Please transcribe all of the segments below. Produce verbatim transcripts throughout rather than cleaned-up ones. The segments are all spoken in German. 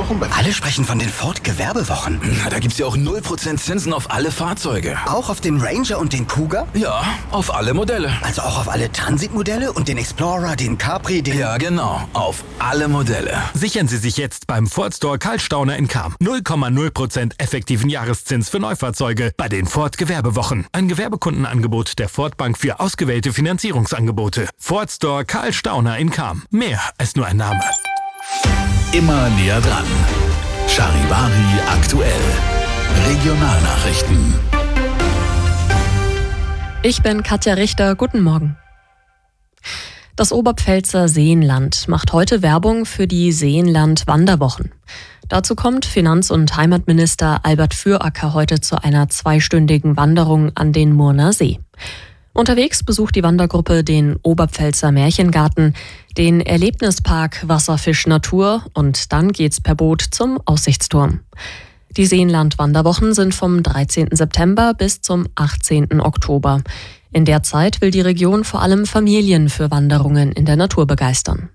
Gewerbewochen? Alle sprechen von den Ford-Gewerbewochen. Na, da gibt's ja auch null Prozent Zinsen auf alle Fahrzeuge. Auch auf den Ranger und den Kuga? Ja, auf alle Modelle. Also auch auf alle Transit-Modelle und den Explorer, den Capri, den... Ja, genau. Auf alle Modelle. Sichern Sie sich jetzt beim Ford Store Karl Stauner in Cham. null Komma null Prozent effektiven Jahreszins für Neufahrzeuge bei den Ford Gewerbewochen. Ein Gewerbekundenangebot der Ford Bank für ausgewählte Finanzierungsangebote. Ford Store Karl Stauner in Cham. Mehr als nur ein Name. Immer näher dran. Charivari aktuell. Regionalnachrichten. Ich bin Katja Richter. Guten Morgen. Das Oberpfälzer Seenland macht heute Werbung für die Seenland-Wanderwochen. Dazu kommt Finanz- und Heimatminister Albert Füracker heute zu einer zweistündigen Wanderung an den Murner See. Unterwegs besucht die Wandergruppe den Oberpfälzer Märchengarten, den Erlebnispark Wasserfisch Natur und dann geht's per Boot zum Aussichtsturm. Die Seenland-Wanderwochen sind vom dreizehnten September bis zum achtzehnten Oktober. In der Zeit will die Region vor allem Familien für Wanderungen in der Natur begeistern.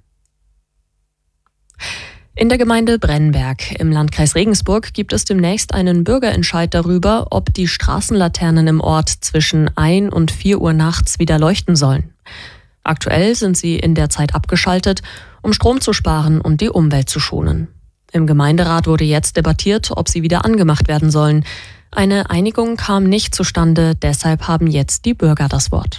In der Gemeinde Brennberg im Landkreis Regensburg gibt es demnächst einen Bürgerentscheid darüber, ob die Straßenlaternen im Ort zwischen ein und vier Uhr nachts wieder leuchten sollen. Aktuell sind sie in der Zeit abgeschaltet, um Strom zu sparen und die Umwelt zu schonen. Im Gemeinderat wurde jetzt debattiert, ob sie wieder angemacht werden sollen. Eine Einigung kam nicht zustande, deshalb haben jetzt die Bürger das Wort.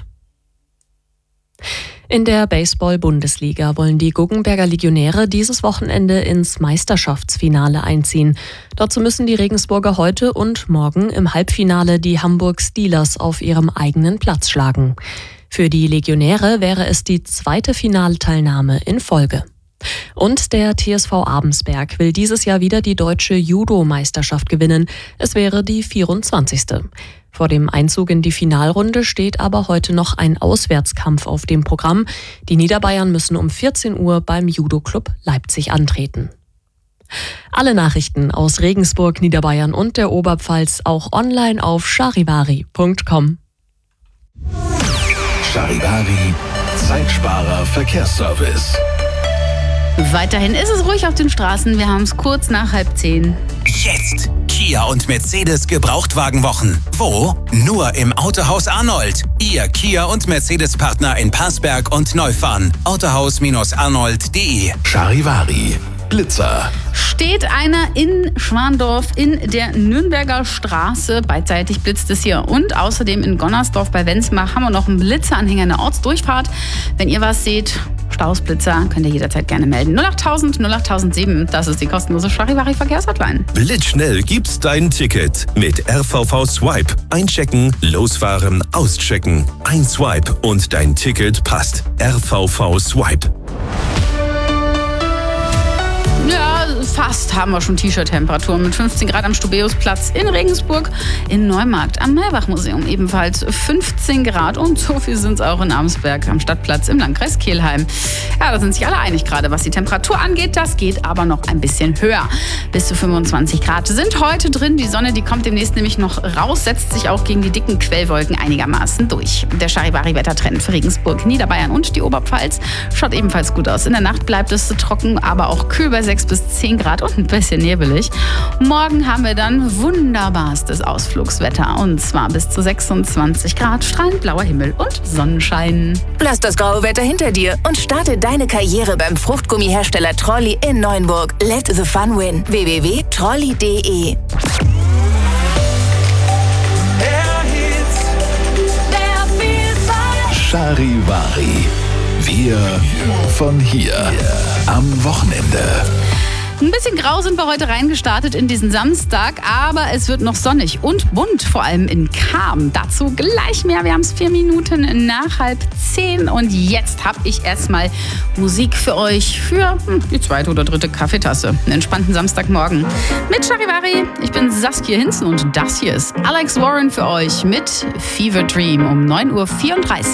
In der Baseball-Bundesliga wollen die Guggenberger Legionäre dieses Wochenende ins Meisterschaftsfinale einziehen. Dazu müssen die Regensburger heute und morgen im Halbfinale die Hamburg Steelers auf ihrem eigenen Platz schlagen. Für die Legionäre wäre es die zweite Finalteilnahme in Folge. Und der T S V Abensberg will dieses Jahr wieder die deutsche Judo-Meisterschaft gewinnen. Es wäre die vierundzwanzigste. Vor dem Einzug in die Finalrunde steht aber heute noch ein Auswärtskampf auf dem Programm. Die Niederbayern müssen um vierzehn Uhr beim Judo-Club Leipzig antreten. Alle Nachrichten aus Regensburg, Niederbayern und der Oberpfalz auch online auf charivari punkt com. Charivari, Zeitsparer Verkehrsservice. Weiterhin ist es ruhig auf den Straßen. Wir haben es kurz nach halb zehn. Jetzt Kia und Mercedes Gebrauchtwagenwochen. Wo? Nur im Autohaus Arnold. Ihr Kia und Mercedes Partner in Parsberg und Neufahren. autohaus arnold punkt de. Charivari, Blitzer. Steht einer in Schwandorf in der Nürnberger Straße. Beidseitig blitzt es hier. Und außerdem in Gonnersdorf bei Wenzmach haben wir noch einen Blitzeranhänger, eine Ortsdurchfahrt. Wenn ihr was seht, Stausblitzer, könnt ihr jederzeit gerne melden. null achttausend null achttausend sieben, das ist die kostenlose Charivari-Verkehrshotline. Blitzschnell gibt's dein Ticket mit R V V Swipe. Einchecken, losfahren, auschecken. Ein Swipe und dein Ticket passt. R V V Swipe. Ja, fast haben wir schon T-Shirt-Temperaturen mit fünfzehn Grad am Stubeusplatz in Regensburg, in Neumarkt am Maybach-Museum ebenfalls fünfzehn Grad und so viel sind es auch in Abensberg am Stadtplatz im Landkreis Kelheim. Ja, da sind sich alle einig gerade, was die Temperatur angeht. Das geht aber noch ein bisschen höher. Bis zu fünfundzwanzig Grad sind heute drin. Die Sonne, die kommt demnächst nämlich noch raus, setzt sich auch gegen die dicken Quellwolken einigermaßen durch. Der Charivari-Wettertrend für Regensburg, Niederbayern und die Oberpfalz schaut ebenfalls gut aus. In der Nacht bleibt es trocken, aber auch kühl bei sechs bis zehn Grad und ein bisschen nebelig. Morgen haben wir dann wunderbarstes Ausflugswetter und zwar bis zu sechsundzwanzig Grad, strahlend blauer Himmel und Sonnenschein. Lass das graue Wetter hinter dir und starte deine Karriere beim Fruchtgummihersteller Trolli in Neuenburg. Let the fun win. w w w punkt trolli punkt de. Charivari. Wir von hier. Am Wochenende. Ein bisschen grau sind wir heute reingestartet in diesen Samstag, aber es wird noch sonnig und bunt, vor allem in Cham. Dazu gleich mehr. Wir haben es vier Minuten nach halb zehn und jetzt habe ich erstmal Musik für euch für hm, die zweite oder dritte Kaffeetasse. Einen entspannten Samstagmorgen mit Charivari. Ich bin Saskia Hinzen und das hier ist Alex Warren für euch mit Fever Dream um neun Uhr vierunddreißig.